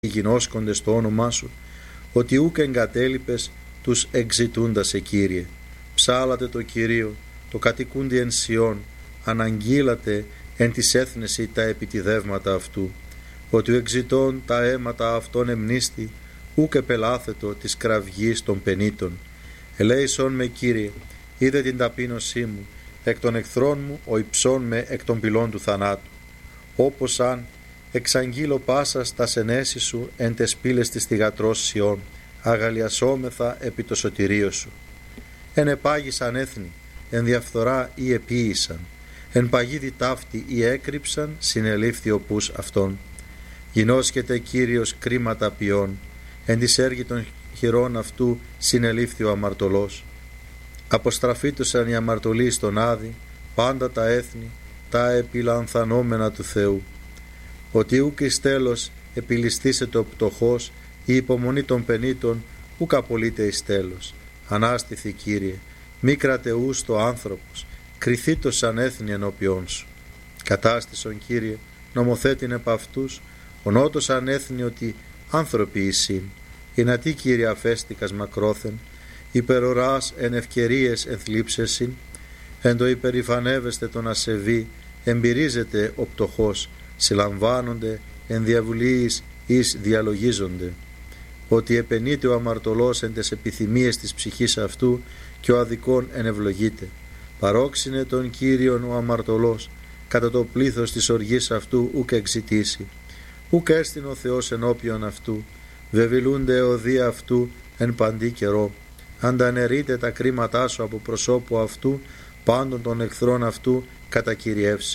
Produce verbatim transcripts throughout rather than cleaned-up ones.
γινώσκονται στο όνομά σου, ότι ούκ εγκατέλειπες τους εξητούντας σε Κύριε. Ψάλατε το Κυρίο, το κατοικούντι εν Σιών, αναγγείλατε εν της έθνεση τα επιτιδεύματα αυτού, ότι ο εξητών τα αίματα αυτών εμνίστη, ούκ επελάθετο της κραυγής των πενήτων. Ελέησον με Κύριε, είδε την ταπείνωσή μου, εκ των εχθρών μου ο υψών με εκ των πυλών του θανάτου. Όπως αν εξαγγείλω πάσα στα σενέση σου εν τες πύλες της θυγατρός Σιών, αγαλιασόμεθα επί το σωτηρίο σου. Εν επάγησαν έθνη, εν διαφθορά ή επίησαν, εν παγίδι ταύτη ή έκρυψαν, συνελήφθη οπούς αυτών. Γινώσκεται Κύριος κρίματα ποιών, εν της έργη των χειρών αυτού συνελήφθη ο αμαρτωλός. Αποστραφήτωσαν οι αμαρτωλοί στον Άδη, πάντα τα έθνη, τα επιλανθανόμενα του Θεού. Ότι ούκ εις τέλος επιληστήσεται ο πτωχός, η υπομονή των πενήτων ούκ απολύται εις τέλος. Ανάστηθη Κύριε, μη κρατεούς το άνθρωπος, κριθήτως σαν έθνη ενώπιόν σου. Κατάστησον Κύριε, νομοθέτην επ' αυτούς, ο νότος αν έθνη ότι άνθρωποι εισήν. Ινατί Κύριε αφέστηκας μακρόθεν, υπεροράς εν ευκαιρίες ενθλίψεσιν, εν το υπερηφανεύεστε τον ασεβή, εμπειρίζεται ο πτωχός, συλλαμβάνονται εν διαβουλείς εις διαλογίζονται. Ότι επενείται ο αμαρτωλός εν τες επιθυμίες της ψυχής αυτού και ο αδικών ενευλογείται. Παρόξυνε τον Κύριον ο αμαρτωλός, κατά το πλήθος της οργής αυτού ουκ εξητήσει. Ουκ έστειν ο Θεός ενώπιον αυτού, βεβηλούνται εωδία αυτού εν παντή καιρό. Ανταναιρείται τα κρίματά σου από προσώπου αυτού, πάντων των εχθρών αυτού κατακυριεύσει.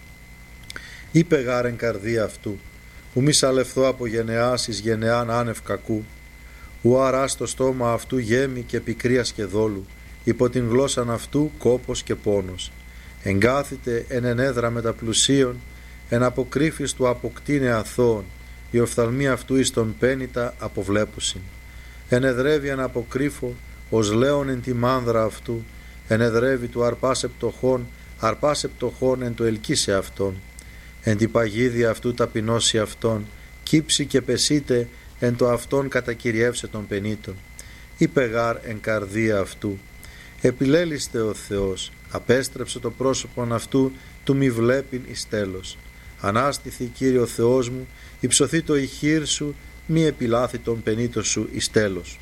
Είπε γάρεν καρδία αυτού, ου μη σαλευθώ από γενεάς εις γενεάν άνευ κακού, ου αράς το στόμα αυτού γέμι και πικρίας και δόλου, υπό την γλώσσαν αυτού κόπος και πόνος. Εγκάθητε εν ενέδρα μεταπλουσίων, εν αποκρύφης του αποκτήνε αθώων, η οφθαλμή αυτού εις τον πένητα αποβλέπουσιν. Ενεδρεύει εν αποκρύφω, ως λέον εν τη μάνδρα αυτού, ενεδρεύει του αρπάσε πτωχών, αρπάσε πτωχών εν το ελκύσε αυτόν. Εν την παγίδια αυτού ταπεινώσει αυτόν, κύψει και πεσείτε εν το αυτόν κατακυριεύσε των πενήτων. Είπε γάρ εν καρδία αυτού, επιλέλιστε ο Θεός, απέστρεψε το πρόσωπον αυτού, του μη βλέπειν εις τέλος. Ανάστηθη Κύριε ο Θεός μου, υψωθεί το ηχείρ σου, μη επιλάθη τον πενήτο σου εις τέλος.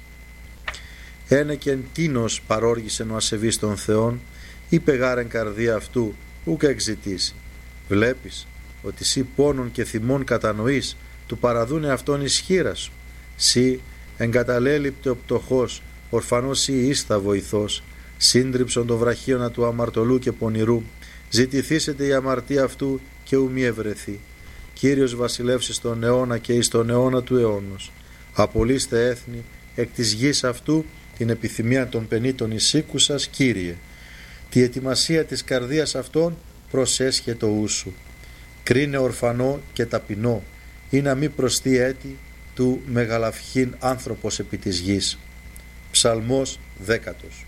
Ένεκεν τίνος παρόργησεν ο ασεβής των Θεών, είπε γάρ εν καρδία αυτού, ουκ εξητήσει. Βλέπεις ότι σύ πόνων και θυμών κατανοείς, του παραδούνε αυτόν ισχύρα σου. Σύ εγκαταλέλειπτε ο πτωχός, ορφανός σύ ήστα βοηθός, σύντριψον το βραχίωνα του αμαρτωλού και πονηρού, ζητηθήσετε η αμαρτία αυτού και ου μη ευρεθεί. Κύριος βασιλεύσει στον αιώνα και εις τον αιώνα του αιώνος. Απολύστε έθνη εκ της γης αυτού την επιθυμία των πενήτων εισήκουσας, Κύριε. Τη ετοιμασία της καρδίας αυτών προσέσχε το ούσου. Κρίνε ορφανό και ταπεινό, ή να μη προστεί έτη του μεγαλαυχήν άνθρωπος επί της γης. Ψαλμός δέκατος.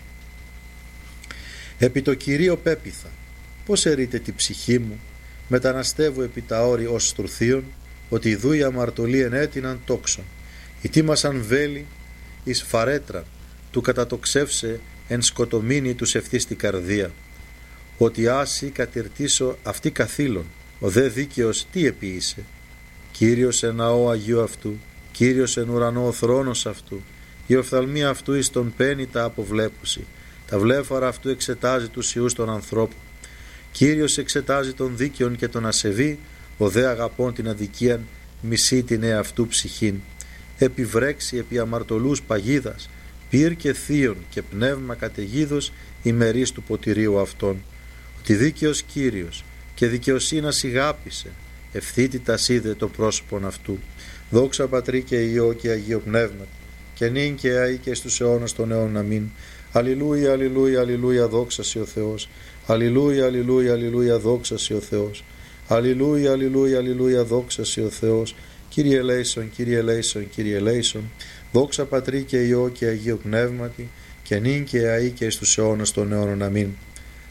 Επί το Κυρίο πέπιθα, πως ερείτε τη ψυχή μου, μεταναστεύω επί τα όρη ως στρουθίων, ότι ιδού οι αμαρτωλοί ενέτειναν τόξον, ητίμασαν βέλη εις φαρέτραν, του κατατοξεύσε εν σκοτομήνη τους ευθύς την καρδία, ότι άσυ κατηρτήσω αυτή καθήλων, ο δε δίκαιος τι επίησε. Κύριος εν ναό Αγίου αυτού, Κύριος εν ουρανό ο θρόνος αυτού, η οφθαλμή αυτού εις τον πένητα αποβλέπουση, τα βλέφαρα αυτού εξετάζει τους ιούς των ανθρώπων. Κύριος εξετάζει τον δίκαιον και τον ασεβή, ο δε αγαπών την αδικίαν, μισεί την εαυτού ψυχήν. Επιβρέξει επί αμαρτωλούς παγίδας, πυρ και θείον και πνεύμα καταιγίδος ημερής του ποτηρίου αυτών. Ότι δίκαιος Κύριος και δικαιοσύνα σιγάπησε, ευθύτητας είδε το πρόσωπον αυτού. Δόξα Πατρί και Υιό και Αγίο Πνεύματι, και νυν και αεί και στους αιώνας των αιώνων αμήν. Αλληλούια, αλληλούια, αλληλούια, δόξα σοι ο Θεός. Αλληλούια, αλληλούια, αλληλούια, δόξα σοι ο Θεός. Αλληλούια, αλληλούια, αλληλούια, δόξα σοι ο Θεός. Κύριε ελέησον, Κύριε ελέησον, Κύριε ελέησον. Δόξα Πατρί και Υιό και Αγίο Πνεύματι, και νυν και αεί και στους αιώνας των αιώνων αμήν.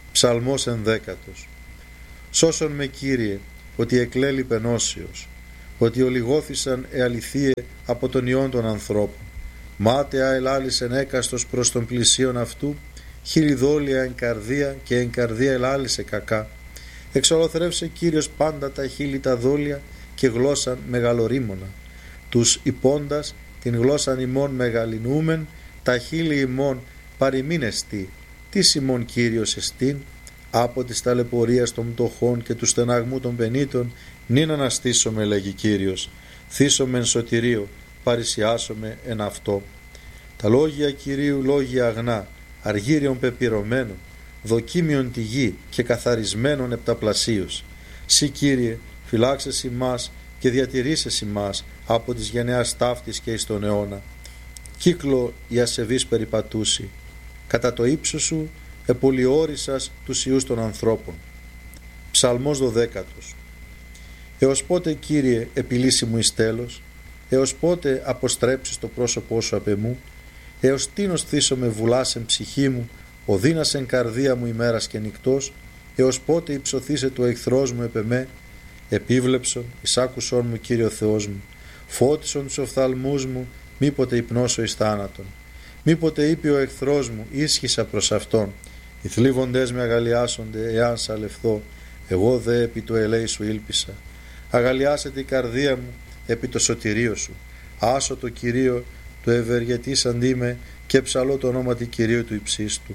Ψαλμός ενδέκατος. Σώσον με Κύριε, ότι εκλέλει πενώσιος. ότι ολιγώθησαν εαληθείε από τον ιόν των ανθρώπων. Μάταια ελάλησεν έκαστος προς τον πλησίον αυτού, χιλιδόλια εν καρδία και εν καρδία ελάλησε κακά. Εξολοθρεύσε Κύριος πάντα τα χείλη τα δόλια και γλώσσαν μεγαλορίμωνα. Τους υπόντας την γλώσσαν ημών μεγαλυνούμεν, τα χείλη ημών παροιμήν εστί. Τι ημών Κύριος εστίν, από της ταλαιπωρίας των πτωχών και του στεναγμού των πενήτων, νυν αναστήσομαι, λέγει Κύριος, θύσομαι εν σωτηρίο, παρησιάσομαι εν αυτό. Τα λόγια Κυρίου λόγια αγνά, αργύριον πεπυρωμένων, δοκίμιον τη γη και καθαρισμένων επταπλασίως. Συ Κύριε, φυλάξες ημάς και διατηρήσες ημάς από της γενεάς ταύτης και εις τον αιώνα. Κύκλο η ασεβής περιπατούσει, κατά το ύψος σου επολιόρισας τους ιούς των ανθρώπων. Ψαλμός δωδέκατος. Έως πότε, Κύριε, επιλύσει μου εις τέλος, έως πότε αποστρέψεις το πρόσωπό σου απ' εμού, έως τίνος θύσομαι βουλάς εν ψυχή μου, οδύνας εν καρδία μου ημέρας και νυκτός, έως πότε υψωθήσε το εχθρός μου επ' εμέ, επίβλεψον, εισάκουσον μου, Κύριο Θεός μου, φώτισον τους οφθαλμούς μου, μήποτε υπνώσω εις θάνατον. Μήποτε είπε ο εχθρός μου, ίσχυσα προς αυτόν, οι θλίβοντές με αγαλιάσονται, εάν σαλευθώ, εγώ δε επί το ελέη σου ήλπισα. Αγαλιάσετε η καρδία μου επί το σωτηρίο σου. Άσω το Κυρίο του ευεργετής αντίμε και ψαλώ το όνομα του Κυρίου του υψίστου.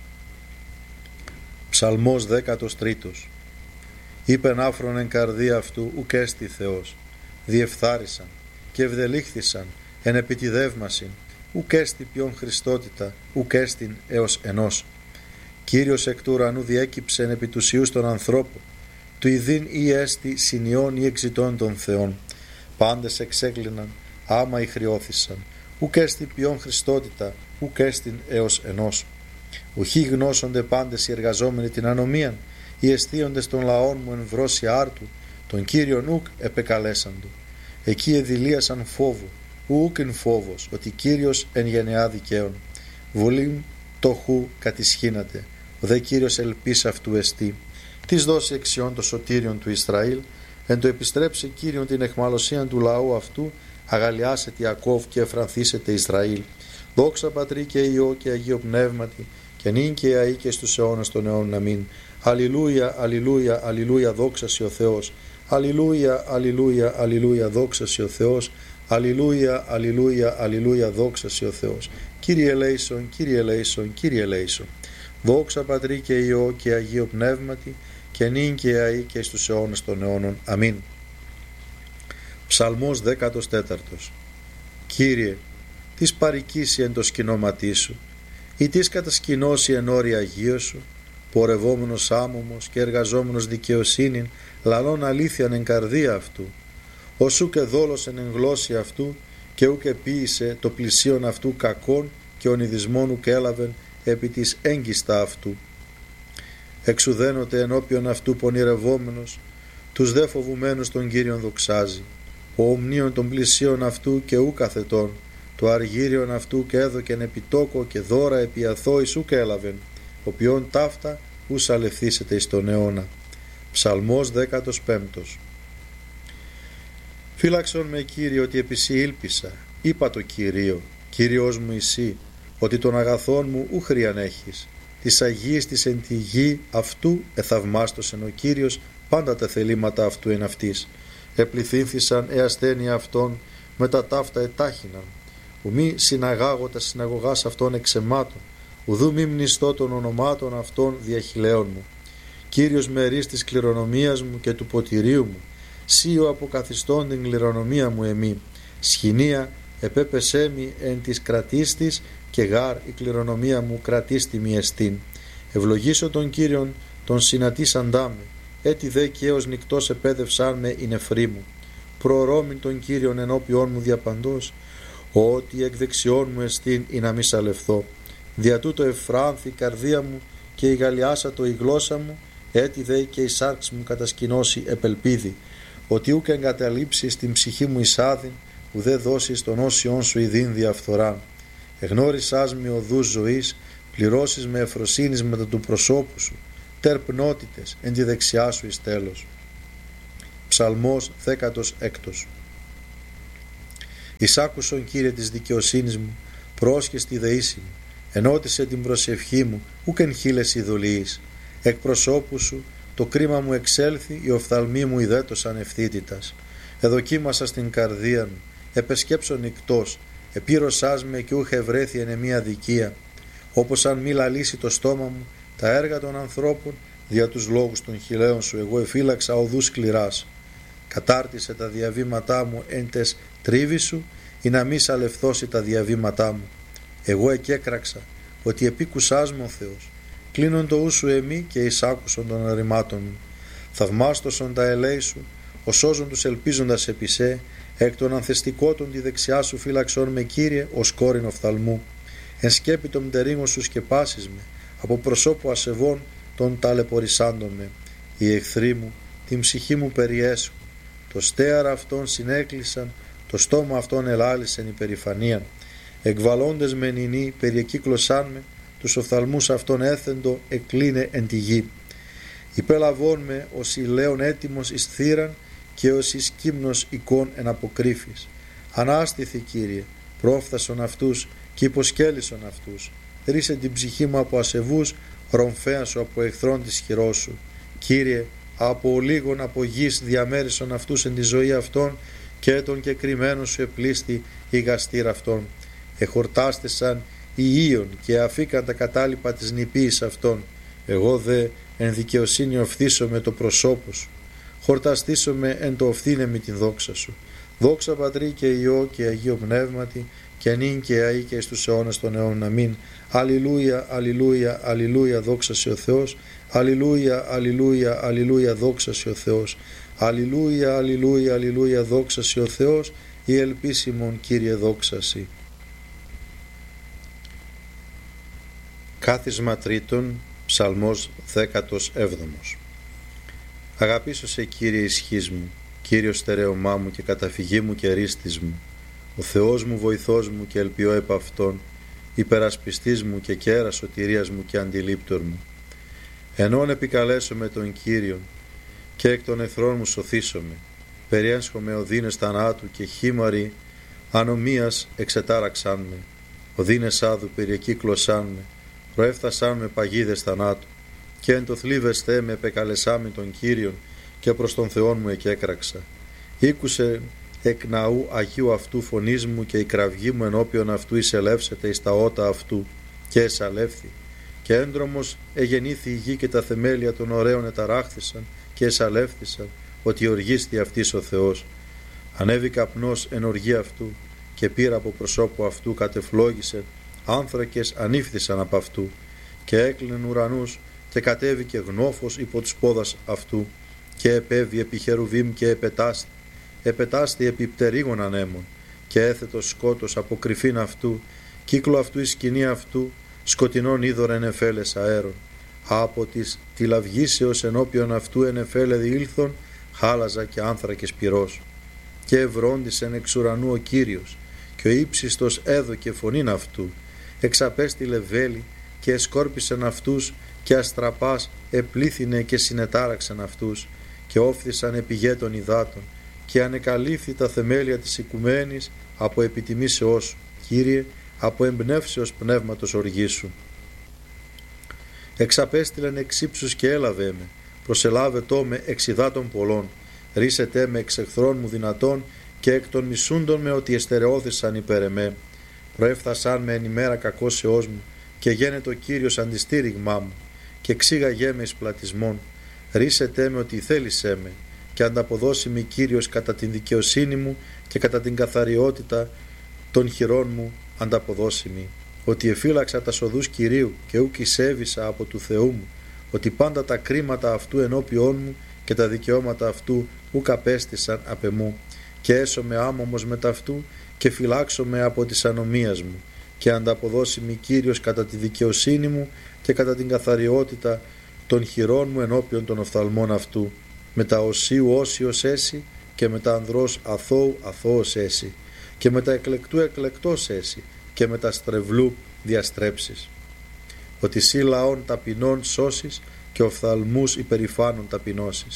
Ψαλμός δέκατος τρίτος. Είπεν άφρον εν καρδία αυτού ουκ έστι Θεός. Διεφθάρισαν και ευδελήχθησαν εν επιτιδεύμασιν, ουκ έστι ποιον Χριστότητα, ουκ έστιν έως ενός. Κύριος εκ του ουρανού διέκυψεν επί τους ιούς των ανθρώπων, του ειδήν ή έστι συνειών ή εξητών των Θεών. Πάντες εξέκλειναν, άμα ηχριώθησαν, ουκ έστι ποιον Χριστότητα, ουκ έστιν έως ενός. Ουχή γνώσονται πάντες οι εργαζόμενοι την ανομίαν, οι εστίοντες των λαών μου εν βρώσει άρτου, τον Κύριον ουκ επεκαλέσαντο. Εκεί εδηλίασαν φόβο, ουκ εν φόβος, ότι Κύριος εν γενεά δικαίων. Βολήν το χου κατησχύνατε, ο δε Κύριος ελπίς αυτού εστί. Της δώσει εξιών το σωτήριον του Ισραήλ, εν το επιστρέψει Κύριον την εχμαλωσίαν του λαού αυτού, αγαλιάσετε Ιακώβ και εφρανθήσετε Ισραήλ. Δόξα Πατρί και Υιό και Αγίο Πνεύματι, και νυν και αεί και στους αιώνας των αιώνων αμήν. Αλληλούια, αλληλούια, αλληλούια, δόξα σοι ο Θεός. Αλληλούια, αλληλούια, αλληλούια, δόξα σοι ο Θεός. Αλληλούια, αλληλούια, αλληλούια, δόξα σοι ο Θεός. Κύριε ελέησον, Κύριε ελέησον, Κύριε ελέησον. Δόξα Πατρί και Υιό και Αγίο Πνεύματι, και νυν και αεί και στους αιώνας των αιώνων αμήν. Ψαλμός δέκατος τέταρτος. Κύριε, τις παρικήσει εν το σκηνώματί σου, ή τις κατασκηνώσει εν όρια Αγίου σου, πορευόμενος άμωμος και εργαζόμενος δικαιοσύνην, λαλών αλήθειαν εν καρδία αυτού, όσου και δόλωσεν εν γλώσση αυτού, και ουκ επίησε το πλησίον αυτού κακών και ονειδισμόν ουκ έλαβεν επί της έγκιστα αυτού. Εξουδένωτε ενώπιον αυτού πονηρευόμενος, τους δε φοβουμένους τον Κύριον δοξάζει. Ο ομνίον των πλησίων αυτού και ου καθετών, το αργύριον αυτού και έδωκεν επιτόκο και δώρα επί αθώης ουκ έλαβεν, οποίον ταύτα ους αλευθύσετε εις τον αιώνα. Ψαλμός δέκατος πέμπτος. Φύλαξον με, Κύριε, ότι επί σοι ήλπισα, είπα το Κυρίο, Κύριος μου εσύ, ότι των αγαθών μου ου χρίαν έχεις. Της Αγίας της εν τη γη αυτού εθαυμάστοσεν ο Κύριος, πάντα τα θελήματα αυτού εν αυτής. Επληθύνθησαν ε ασθένεια αυτών, με τα ταύτα ετάχυναν. Ουμή συναγάγω τα συναγωγάς αυτών εξαιμάτων, ουδού μη μνηστώ των ονομάτων αυτών διαχειλαίων μου. Κύριος μερής της κληρονομίας μου και του ποτηρίου μου, σύ ο αποκαθιστών την κληρονομία μου εμή. Σχοινία επέπεσέ μη εν της κρατίστης, και γάρ η κληρονομία μου κρατίστη μη εστίν. Ευλογήσω τον Κύριον τον συνατήσαντά με, έτι δε και έως νυκτός επέδευσάν με η νεφρή μου. Προωρώμην τον Κύριον ενώπιόν μου διαπαντός, ότι εκ δεξιών μου εστίν ή να μη σαλευθώ. Δια τούτο εφράνθη η καρδία μου και η γαλιάσατο η γλώσσα μου, έτι δε και η σάρξ μου κατασκηνώσει επελπίδη, ότι ούκ εγκαταλείψεις την ψυχή μου εισάδην, ουδέ δώσεις τον όσιον σου ειδήν διαφθοράν. Εγνώρισάς με οδούς ζωής, πληρώσεις με ευφροσύνης μετά του προσώπου σου, τερπνότητες εν τη δεξιά σου εις τέλος. Ψαλμός δέκατος έκτος. Εισάκουσον, Κύριε, της δικαιοσύνης μου, πρόσχεστη δεήση μου, ενώτισε την προσευχή μου, ούκεν χείλες ειδωλίης. Εκ προσώπου σου το κρίμα μου εξέλθει, οι οφθαλμοί μου ιδέτωσαν ευθύτητας. Εδοκίμασα στην καρδία μου, επεσκέψον νυκτός, επήρωσάς με και ούχε βρέθη εν εμή αδικία. Όπως αν μη λαλήσει το στόμα μου τα έργα των ανθρώπων, δια τους λόγους των χιλέων σου εγώ εφύλαξα οδούς σκληράς. Κατάρτισε τα διαβήματά μου εν τες τρίβη σου, ή να μη σαλευθώσει τα διαβήματά μου. Εγώ εκέκραξα ότι επίκουσάς μου ο Θεός. Κλείνον το ου σου εμεί και εισάκουσον των αρρημάτων μου. Θαυμάστοσον τα ελέη σου, ο σώζον τους ελπίζοντας επί σε, εκ των ανθεστικότων τη δεξιά σου φύλαξον με, Κύριε, ως κόρην οφθαλμού. Εν σκέπη των μτερίγων σου σκεπάσεις με, από προσώπου ασεβών των ταλαιπωρησάντων με. Οι εχθροί μου την ψυχή μου περιέσουν, το στέαρα αυτών συνέκλεισαν, το στόμα αυτών ελάλησεν υπερηφανία. Εκβαλώντες με νηνή περιεκύκλωσάν με, τους οφθαλμούς αυτών έθεντο εκλίνε εν τη γη. Υπέλαβόν με ως ηλέον έτοιμος εις θύραν και ως εις κύμνος εικόν εν αποκρύφης. Ανάστηθη, Κύριε, πρόφθασον αυτούς και υποσκέλισον αυτούς. Ρίσε την ψυχή μου από ασεβούς, ρομφέα σου από εχθρών της χειρός σου. Κύριε, από ολίγων από γης διαμέρισον αυτούς εν τη ζωή αυτών, και τον κεκριμένο σου επλήστη η γαστήρα αυτών. Εχορτάστησαν οι ίων και αφήκαν τα κατάλοιπα της νηπίης αυτών. Εγώ δε εν δικαιοσύνη οφθήσω με το προσώπο σου. Χορταστήσω με εν το οφθήνε με την δόξα σου. Δόξα Πατρί και Υιό και Αγίο Πνεύματι, και νυν και αεί και στους αιώνας των αιώνων. Αμήν. Αλληλούια, αλληλούια, αλληλούια, δόξα σε ο Θεός. Αλληλούια, αλληλούια, αλληλούια, δόξα σε ο Θεός. Αλληλούια, αλληλούια, αλληλούια, δόξα σε ο Θεός. Η ελπίσιμον, Κύριε, δόξα σοι. Κάθισμα τρίτον, Ψαλμός δέκατος έβδομος. Αγαπήσω σε, Κύριε, ισχύς μου, Κύριος στερέωμά μου και καταφυγή μου και ρίστης μου, ο Θεός μου, βοηθός μου και ελπιώ επ' Αυτόν, υπερασπιστής μου και κέρας σωτηρίας μου και αντιλήπτορ μου. Ενών επικαλέσω με τον Κύριον και εκ των εχθρών μου σωθήσομαι. Περιέσχομαι οδύνες θανάτου και χήμαροι ανομίας εξετάραξάν με. Οδύνες άδου περιεκύκλωσάν με, προέφθασάν με παγίδες θανάτου. Και εν το θλίβες Θεέ με επεκαλεσάμι τον Κύριον και προς τον Θεόν μου εκέκραξα. Ήκουσε εκ ναού Αγίου αυτού φωνής μου και η κραυγή μου ενώπιον αυτού εισελεύσεται εις τα ότα αυτού και εσαλεύθη. Και έντρομος εγεννήθη η γη και τα θεμέλια των ωραίων εταράχθησαν και εσαλεύθησαν, ότι οργίστη αυτής ο Θεός. Ανέβη καπνός εν οργή αυτού και πήρα από προσώπου αυτού κατεφλόγησε, άνθρακες ανήφθησαν από αυτού και έκλεινεν ουρανούς και κατέβηκε γνώφος υπό τους πόδας αυτού και επέβη επί χερουβίμ και επετάστη, επετάστη επί πτερίγων ανέμων και έθετος σκότος από κρυφήν αυτού, κύκλο αυτού η σκηνή αυτού, σκοτεινών είδωρ ενεφέλες αέρων. Από της τυλαυγήσεως ενώπιον αυτού ενεφέλε διήλθον, χάλαζα και άνθρακες πυρός. Και ευρώντισεν εξ ουρανού ο Κύριος, και ο ύψιστος έδωκε φωνήν αυτού, εξαπέστειλε βέλη και εσκόρπισεν αυτούς, και αστραπάς επλήθυνε και συνετάραξεν αυτούς, και όφθησαν επί των υδάτων, και ανεκαλύφθη τα θεμέλια της οικουμένης από επιτιμήσεώς σου, Κύριε, από εμπνεύσεως πνεύματος οργής σου. Εξαπέστειλεν εξ ύψους και έλαβε με, προσελάβετό με εξ υδάτων πολλών, ρίσετε με εξ εχθρών μου δυνατών και εκ των μισούντων με ότι εστερεώθησαν υπέρ εμέ. Προέφθασαν με εν ημέρα κακώσεώς μου και γένετο Κύριος αντιστήριγμά μου και ξήγαγέ με εις πλατισμόν. Ρίσετε με ότι θέλησέ με και ανταποδώσει με Κύριος κατά την δικαιοσύνη μου και κατά την καθαριότητα των χειρών μου ανταποδώσιμη. Ότι εφύλαξα τα σοδούς Κυρίου και ούκ εισέβησα από του Θεού μου, ότι πάντα τα κρίματα αυτού ενώπιόν μου και τα δικαιώματα αυτού ούκ απέστησαν απ' εμού, και έσωμαι άμωμος με ταυτού και φυλάξομαι από της ανομίας μου, και ανταποδώσιμη Κύριος κατά τη δικαιοσύνη μου και κατά την καθαριότητα των χειρών μου ενώπιον των οφθαλμών αυτού, με τα οσίου όσιος έσυ και με τα ανδρός αθώου αθώος έσυ, και με τα εκλεκτού εκλεκτός έσυ, και με τα στρεβλού διαστρέψεις. Ότι σύ λαών ταπεινών σώσεις και οφθαλμούς υπερηφάνων ταπεινώσεις.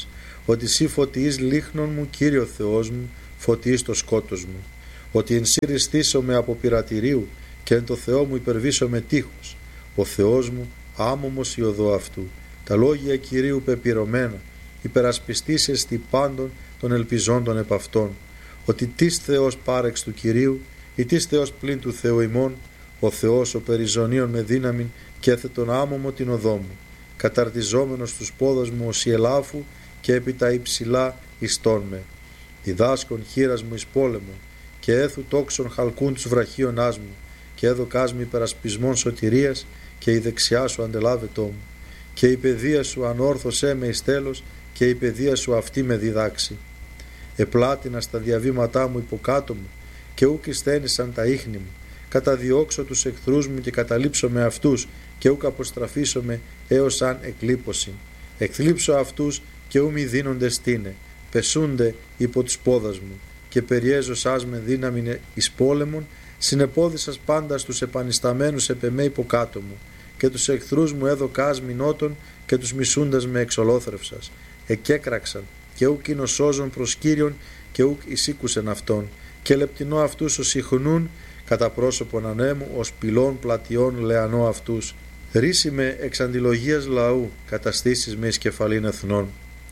ότι σύ φωτιείς λίχνον μου, Κύριο Θεός μου, φωτιείς το σκότος μου, ότι εν σύ ριστήσομαι από πειρατηρίου και εν το Θεό μου υπερβήσομαι τείχος. Ο Θεός μου άμωμος η οδό αυτού, τα λόγια Κυρίου πεπυρωμένα, υπερασπιστής εστι πάντων των ελπιζόντων επ' αυτών, ότι τις Θεός πάρεξ του Κυρίου, ή τις Θεός πλην του Θεού ημών, ο Θεός ο περιζωνίων με δύναμην και έθετον άμωμο την οδό μου, καταρτιζόμενος τους πόδας μου ως η ελάφου και επί τα υψηλά ιστών με. Διδάσκον χείρας μου εις πόλεμο, και έθου τόξον χαλκούν τους βραχίωνάς μου, και έδωκάς μου υπερασπισμών σωτηρίας, και η δεξιά σου αντελάβετό μου, και η παιδεία σου ανόρθωσέ με εις τέλος, και η παιδεία σου αυτή με διδάξει. Επλάτινα στα διαβήματά μου υποκάτω μου, και ούκ εισθένησαν τα ίχνη μου, καταδιώξω τους εχθρούς μου και καταλήψω με αυτούς, και ούκ αποστραφήσω με έως αν εκλείπωσιν. Εκθλίψω αυτούς και ου μη δίνονται στήνε, πεσούνται υπό τους πόδας μου, και περιέζω σας με δύναμη εις πόλεμον, συνεπόδισας πάντα στους επανισταμένους επ' εμέ υποκάτω μου, και τους εχθρούς μου έδωκάς μηνότων, και τους μισούντας με εξολόθρευσας. Εκέκραξαν, και ούκ εινοσώζον προς Κύριον, και ούκ εισήκουσεν αυτόν, και λεπτινώ αυτούς ως ιχνούν, κατά πρόσωπον ανέμου, ως πυλών πλατιών λεανώ αυτούς. Ρίση με εξ αντιλογίας λαού, καταστήσεις με εις κεφαλήν εθνών.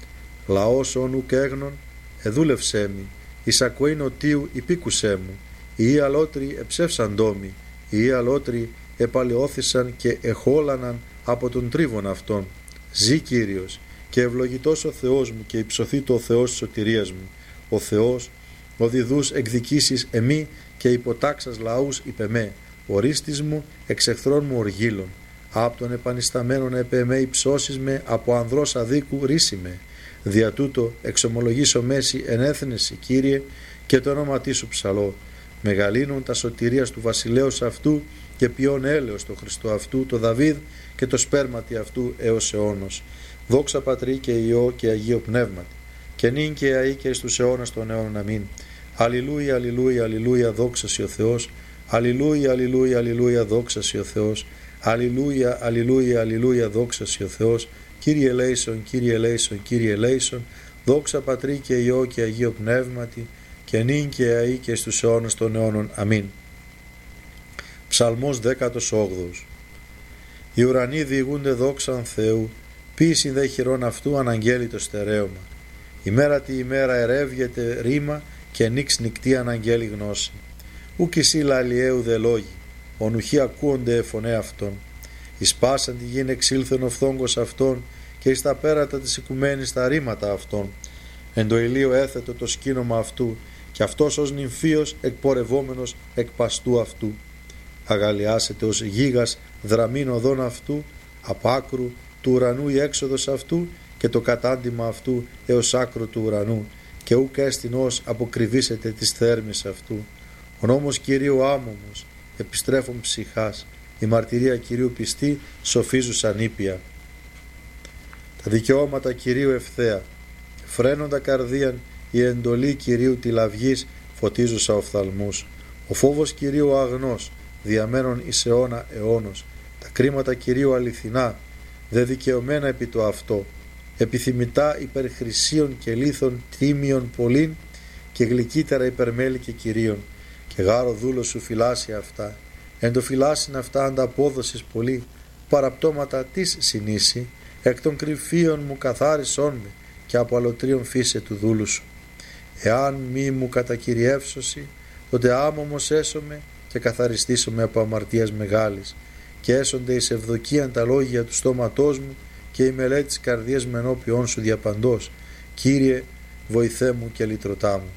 Λαός όν ουκ έγνων, εδούλευσέ μη, εις ακοήν οτίου υπήκουσέ μου. Οι αλότροι εψεύσαντό μη, οι αλότροι επαλαιώθησαν και εχόλαναν από τον τρίβον αυτών. Ζή Κύριος, και ευλογητός ο Θεός μου, και υψωθήτω ο Θεός της σωτηρίας μου. Ο Θεός, ο διδούς εκδικήσεις εμεί, και υποτάξας λαούς υπ' εμέ. Ορίστης μου, εξ εχθρών μου οργύλων. Απ' των επανισταμένων επ' εμέ υψώσεις με, από ανδρός αδίκου ρίση με. Δια τούτο εξομολογήσω μέση ενέθνεση, Κύριε, και το όνομα σου ψαλώ. Μεγαλύνουν τα σωτηρίας του βασιλέως αυτού, και ποιόν έλεος το Χριστό αυτού, το Δαβίδ, και το σπέρματι αυτού έως αιώνος. Δόξα Πατρί και Υιό και Αγίο Πνεύματι, και νυν και αεί και εις τους αιώνας των αιώνων. Αμήν. Αλληλούια, αλληλούια, αλληλούια, δόξα σοι ο Θεός. Αλληλούια, αλληλούια, αλληλούια, δόξα σοι ο Θεός. Αλληλούια, αλληλούια, αλληλούια, δόξα σοι ο Θεός. Κύριε ελέησον, Κύριε ελέησον, Κύριε ελέησον. Δόξα Πατρί και Υιό και Αγίο Πνεύματι, και νυν και αεί και εις τους αιώνας των αιώνων. Αμήν. Ψαλμός δέκατος όγδοος. Οι ουρανοί διηγούνται δόξαν Θεού, ποιησιν δε χειρών αυτού αναγγέλει το στερέωμα. Ημέρα τη ημέρα ερεύγεται ρήμα, και νύξ νυκτή αναγγέλει γνώση. Ούκ εσύ λαλιαίου δε λόγοι, ονουχοί ακούονται φωνέ αυτών. Εις πάσαν τη γην εξήλθεν ο φθόγκος αυτών, και εις τα πέρατα της οικουμένης τα ρήματα αυτών. Εν το ηλίο έθετο το σκήνομα αυτού, και αυτός ως νυμφίος εκπορευόμενος εκ παστού αυτού. Αγαλιάσετε ως γίγας δραμήν οδόν αυτού, απ' άκρου του ουρανού η έξοδος αυτού, και το κατάντημα αυτού έως άκρου του ουρανού, και ούκ έστιν ως αποκριβήσετε τις θέρμης αυτού. Ο νόμος Κυρίου άμωμος, επιστρέφων ψυχάς, η μαρτυρία Κυρίου πιστή, σοφίζουσαν ήπια. Τα δικαιώματα Κυρίου ευθέα, φρένοντα καρδίαν, η εντολή Κυρίου τηλαυγής, φωτίζουσα οφθαλμούς. Ο φόβος Κυρίου αγνός, διαμένων εις αιώνα αιώνος. Τα κρίματα Κυρίου αληθινά, δε δικαιωμένα επί το αυτό. Επιθυμητά υπερ χρυσίων και λίθων τίμιων πολλήν, και γλυκύτερα υπερμέλη και Κυρίων. Και γάρο δούλος σου φυλάσσει αυτά. Εν το φυλάσσιν αυτά ανταπόδοσης πολύ, παραπτώματα της συνήσει, εκ των κρυφίων μου καθάρισόν με, και από αλωτρίων φύσε του δούλου σου. Εάν μη μου κατακυριεύσωση, τότε άμωμος έσωμε, και καθαριστήσομαι από αμαρτίας μεγάλης, και έσονται εις ευδοκίαν τα λόγια του στόματός μου, και η μελέτη της καρδίας μου ενώπιόν σου διαπαντός. Κύριε, βοηθέ μου και λυτρωτά μου.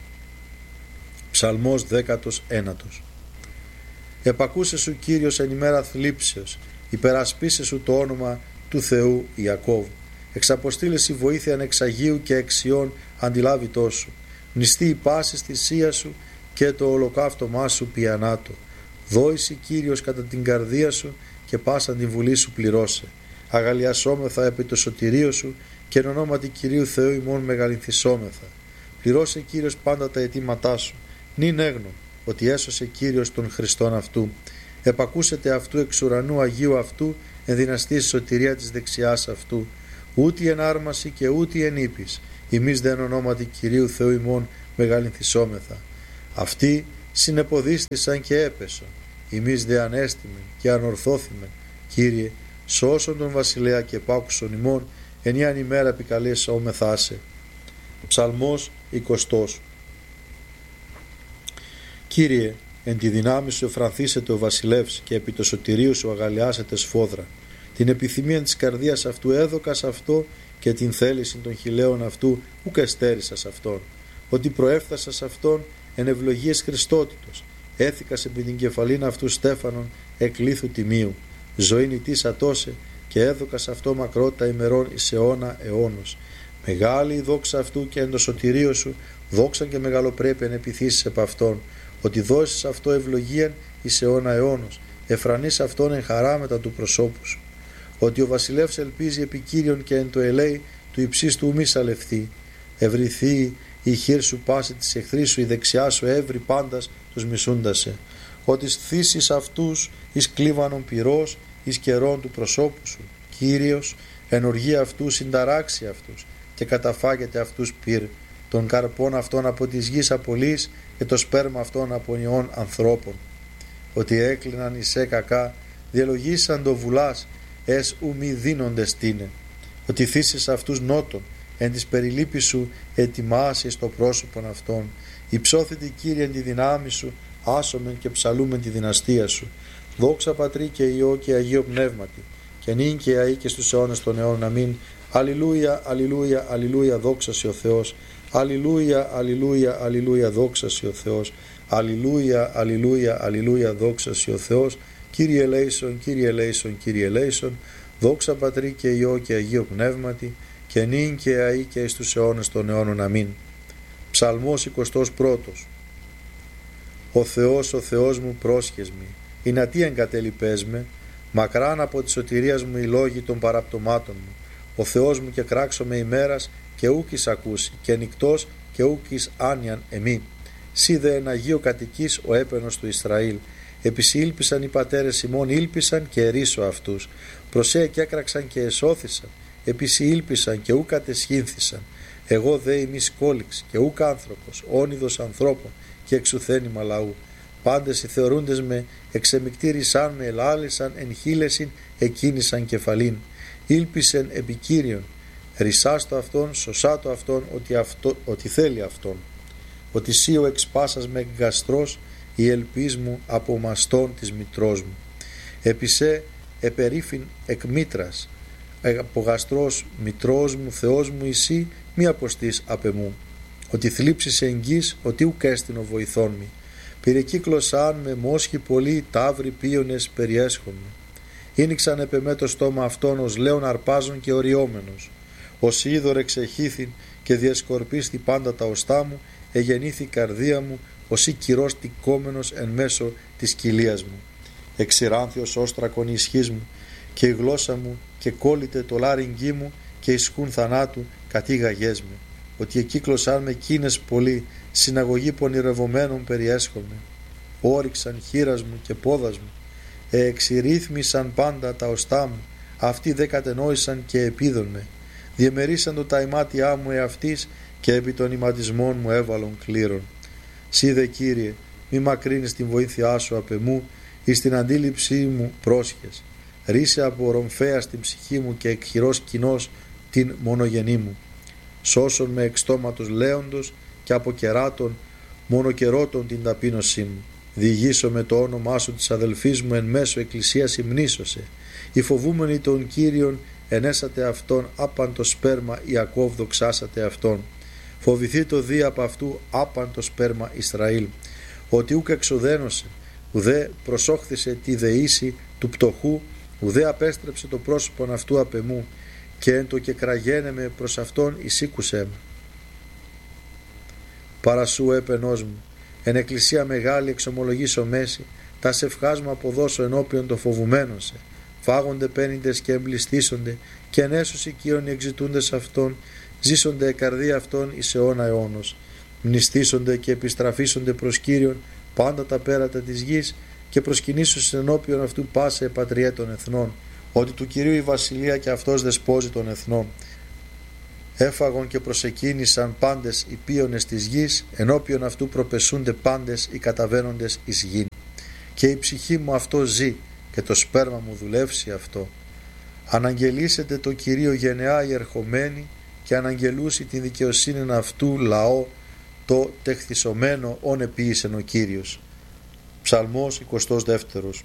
Ψαλμός δέκατος ένατος. Επακούσε σου Κύριος εν ημέρα θλίψεως, υπερασπίσε σου το όνομα του Θεού Ιακώβ. Εξαποστήλεση βοήθειαν εξ Αγίου και εξιών αντιλάβητός σου. Μνηστεί η πάση θυσία σου, και το ολοκαύτωμά σου πιανάτο. Δόηση Κύριος κατά την καρδία σου, και πάσαν την βουλή σου πληρώσε. Αγαλιασόμεθα επί το σωτηρίο σου, και εν ονόματι Κυρίου Θεού ημών μεγαλυνθισόμεθα. Πληρώσε Κύριος πάντα τα αιτήματά σου. Νυν έγνω ότι έσωσε Κύριος τον Χριστόν αυτού. Επακούσετε αυτού εξ ουρανού Αγίου αυτού, εν δυναστή σωτηρία της δεξιάς αυτού. Ούτε εν άρμαση και ούτε εν ύπης, Ημείς δε εν ονόματι Κυρίου Θεού ημών μεγαλυνθισόμεθα. Αυτοί συνεποδίστησαν και έπεσον. Ημείς δε ανέστημεν και ανορθώθημεν. Κύριε, σώσον τον βασιλέα και πάκουσον ημών, ενίαν ημέρα επικαλέσομεθά σε. Ψαλμός εικοστός. Κύριε, εν τη δυνάμει σου εφρανθήσετε ο βασιλεύς και επί το σωτηρίου σου αγαλιάσετε σφόδρα. Την επιθυμία της καρδίας αυτού έδωκας αυτό και την θέληση των χιλέων αυτού ουκ εστέρισας αυτόν. Ότι προέφθασας αυτόν εν ευλογίες Χριστότητος. Έθηκας επί την κεφαλήν αυτού στέφανον εκλήθου τιμίου. Ζωήν ητής ατώσε και έδωκας αυτό μακρότητα ημερών εις αιώνα αιώνος. Μεγάλη η δόξα αυτού και εν το σωτηρίο σου, δόξαν και μεγαλοπρέπειαν επιθύσεις επ' αυτόν. Ότι δώσεις αυτό ευλογίαν εις αιώνα αιώνος, εφρανείς αυτόν εν χαρά μετά του προσώπου σου. Ότι ο βασιλεύς ελπίζει επί Κύριον και εν το ελέη του υψίστου μη σαλευθεί. Ευρυθεί η χείρ σου πάση της εχθρής σου, η δεξιά σου έβρι πάντας τους μισούντασε. Ότι θύσεις αυτούς εις κλίβανον πυρός, εις καιρών του προσώπου σου. Κύριος εν οργή αυτού συνταράξει αυτούς και καταφάγεται αυτούς πυρ. Των καρπών αυτών από της γης απολύς και το σπέρμα αυτών από ιών ανθρώπων. Ότι έκλειναν εις σε κακά, διαλογήσαν το βουλάς, εσ ου μη δίνονται στήνε. Ότι θύσεις αυτούς νότων, εν της περιλήπης σου ετοιμάσεις το πρόσωπον αυτών. Υψώθητη Κύριε εν τη δυνάμει σου, άσομεν και ψαλούμεν τη δυναστεία σου. Δόξα Πατρί και Υιό και Αγίο Πνεύματι, και νυν και αεί και στους αιώνες των αιώνων. Αμήν. Αλληλούια, αλληλούια, αλληλούια, δόξα σε ο Θεός. Αλληλούια, αλληλούια, αλληλούια, δόξα σε ο Θεός. Αλληλούια, αλληλούια, αλληλούια, δόξα σε ο Θεός. Κύριε ελέησον, Κύριε ελέησον, Κύριε ελέησον. Δόξα Πατρί και Υιό και Αγίο Πνεύματι, και νυν και αεί και εις τους αιώνες των αιώνων. Αμήν. Ψαλμός εικοστός πρώτος. Ο Θεός, ο Θεός μου πρόσχες μη, ή να τι εγκατέλειπες με, μακράν από τη σωτηρίας μου οι λόγοι των παραπτωμάτων μου. Ο Θεός μου και κράξω με ημέρας και ούκης ακούσει, και νυκτός και ούκης άνιαν εμή. Σύ δε εν Αγίο κατοικείς ο έπαινος του Ισραήλ. Επισή ήλπισαν οι πατέρες ημών, ήλπισαν και ερίσω αυτούς. Προσέ και έκραξαν και εσώθησαν. Επισή ήλπισαν και ούκ κατεσχύνθησαν. Εγώ δε ημί σκόληξ και ούκ άνθρωπος, όνειδος ανθρώπων και εξουθένημα λαού. Πάντες οι θεωρούντες με εξεμικτήρισαν με, ελάλησαν εν χείλεσιν, εκκίνησαν κεφαλήν. Ήλπισεν επί Κύριον, ρισάς το αυτόν, σωσά το αυτόν, ότι, αυτό, ότι θέλει αυτόν. Ότι σύ ο εξπάσας με εγκαστρός, η ελπίς μου από μαστών της μητρός μου. Επισέ επερίφην εκ μήτρας, από γαστρός μητρός μου, Θεός μου εσύ, μη αποστείς απ' εμού. Ότι θλίψεις εγγύς, ότι ουκ έστειν ο βοηθόν μη. Πυρεκύκλωσαν με μόσχοι πολλοί, ταύροι πίονες περιέσχον μου. Ήνιξαν επ' εμέ το στόμα αυτόν ως λέον αρπάζων και οριόμενος. Ως είδωρ εξεχήθην και διασκορπίστη πάντα τα οστά μου, εγεννήθη η καρδία μου, ως ή κυρός τικόμενος εν μέσω της κοιλίας μου. Εξηράνθιος όστρακον η ισχύς μου, και η γλώσσα μου και κόλλητε το λάριγγί μου, και ισχούν θανάτου κατήγαγές με. Ότι εκύκλωσαν με κίνες πολλοί, συναγωγή πονηρευομένων περιέσχομαι. Όριξαν χείρας μου και πόδας μου, εξηρύθμισαν πάντα τα οστά μου, αυτοί δε κατενόησαν και επίδον με. Διεμερίσαν το τα ημάτια μου εαυτής, και επί των ηματισμών μου έβαλον κλήρων. Σύ δε Κύριε, μη μακρύνεις την βοήθειά σου απ' εμού, εις την αντίληψή μου πρόσχες. Ρίσε από ρομφαία στην ψυχή μου και εκχειρός κοινός την μονογενή μου. Σώσον με εξ στόματος λέοντος και από κεράτων μονοκερότων την ταπείνωσή μου. Διηγήσω με το όνομά σου της αδελφής μου εν μέσω εκκλησίας υμνήσωσε. Οι φοβούμενοι των Κύριων ενέσατε αυτόν, άπαν το σπέρμα Ιακώβ δοξάσατε αυτόν. Φοβηθεί το δι από αυτού, άπαν το σπέρμα Ισραήλ. Ότι ούκ εξοδένωσε, ουδέ προσόχθησε τη δεήση του πτωχού, ουδέ απέστρεψε το πρόσωπον αυτού απ' εμού, και εν το και κραγένε με προς αυτόν εισήκουσέ με. Παρασού έπαινός μου, εν εκκλησία μεγάλη εξομολογήσω μέση, τα σευχάς μου αποδώσω ενώπιον το φοβουμένων σε. Φάγονται πένιντες και εμπληστήσονται, και εν έσωση Κύριον οι εξητούντες αυτών, ζήσονται καρδία αυτών εις αιώνα αιώνος. Μνηστήσονται και επιστραφήσονται προς Κύριον πάντα τα πέρατα της γης, και προσκυνήσουν ενώπιον αυτού πάσε πατριέ των εθνών, ότι του Κυρίου η βασιλεία και αυτός δεσπόζει των εθνών. Έφαγον και προσεκίνησαν πάντες οι πίονες της γης, ενώπιον αυτού προπεσούνται πάντες οι καταβαίνοντες εις γην. Και η ψυχή μου αυτό ζει και το σπέρμα μου δουλεύσει αυτό. Αναγγελίσετε το Κυρίο γενεά οι ερχομένοι και αναγγελούσι την δικαιοσύνη αυτού λαό το τεχθισωμένο όν επίησεν ο Κύριος. Ψαλμός εικοστός δεύτερος.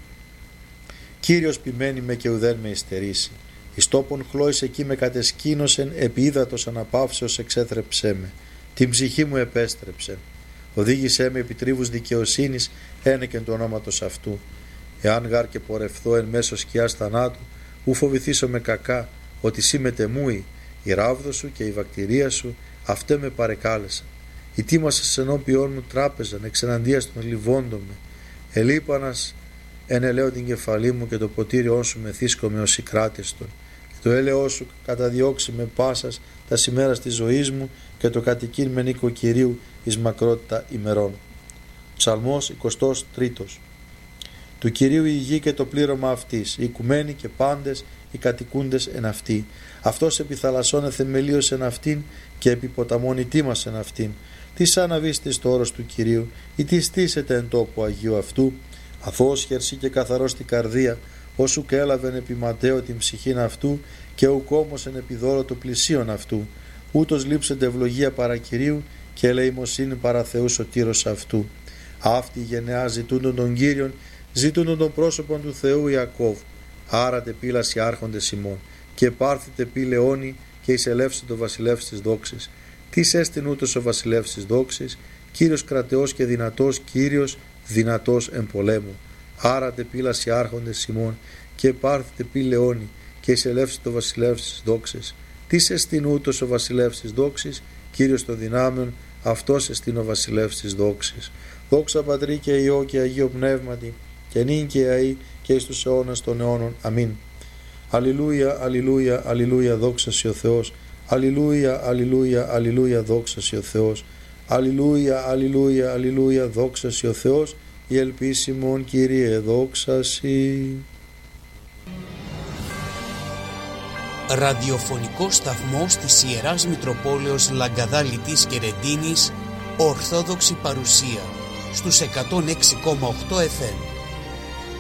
Κύριος ποιμένη με και ουδέν με υστερήσει. Εις τόπον χλώης εκεί με κατεσκήνωσεν, επί ύδατος αναπαύσεως εξέθρεψέ με. Την ψυχή μου επέστρεψεν. Οδήγησέ με επί τρίβους δικαιοσύνης, ένεκεν του ονόματος αυτού. Εάν γάρ και πορευθώ εν μέσω σκιάς θανάτου, ου φοβηθήσω με κακά, ότι σύ μετεμούει, η ράβδο σου και η βακτηρία σου, αυτέ με παρεκάλεσαν. Ητήμασες ενώπιόν μου τράπεζαν, εξεναντίας των λιβόντων με. Ελείπανας εν ελαίο την κεφαλή μου και το ποτήριό σου μεθύσκομαι ως κράτηστον. Και το έλεό σου καταδιώξει με πάσας τα σημέρας της ζωής μου και το κατοικήν με νίκο Κυρίου εις μακρότητα ημερών. Ψαλμός εικοστός τρίτος. Του Κυρίου η γη και το πλήρωμα αυτής, οι οικουμένοι και πάντες, οι κατοικούντες εν αυτή. Αυτός επί θαλασσών εθεμελίωσεν αυτήν και επί ποταμών ητήμασεν αυτήν. Τι σαν να βήστε στο όρος του Κυρίου, ή τι στήσετε εν τόπο Αγίου αυτού, αθώος χερσί και καθαρός την καρδία, όσου και έλαβεν επί ματέο την ψυχήν αυτού και ουκ όμωσεν επί δώρο το πλησίον αυτού. Ούτως λείψετε ευλογία παρά Κυρίου και ελεημοσύνη παρά Θεού σωτήρος αυτού. Αυτή η γενεά ζητούντον τον Κύριον, ζητούντον τον πρόσωπον του Θεού Ιακώβ. Άρατε πύλας οι άρχοντες ημών, και πάρθητε πύ λεόνι και εισελεύστε το βασιλεύς της δόξης. Τις έστειν ούτως ο βασιλεύς της δόξης, Κύριος κρατεός και δυνατός, Κύριος δυνατός εν πολέμου. Άρατε πύλας οι άρχοντες ημών, και πάρθητε πύ λεόνι και εισελεύστε το βασιλεύς της δόξης. Τις έστειν ούτως ο βασιλεύς της δόξης, Κύριος των δυνάμεων, αυτός εστίν ο βασιλεύς της δόξης. Δόξα Πατρί και Υιό και Αγίο Πνεύματι, και νυν και αεί και εις τους αιώνας των αιώνων. Αμήν. Αλληλούια, αλληλούια, αλληλούια, δόξα σοι ο Θεός. Αλληλούια, αλληλούια, αλληλούια, δόξα σοι ο Θεός. Αλληλούια, αλληλούια, αλληλούια, δόξα σοι ο Θεός. Η ελπίσιμον Κύριε, δόξα σοι. Ραδιοφωνικό σταθμός της Ιεράς Μητροπόλεως Λαγκαδά Λιτής και Ρεντίνης, Ορθόδοξη παρουσία στους εκατόν έξι κόμμα οκτώ εφ εμ.